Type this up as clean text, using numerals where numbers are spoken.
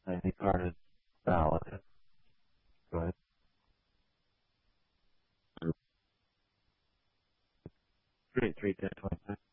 ID card is valid. Go ahead. 3 10 26.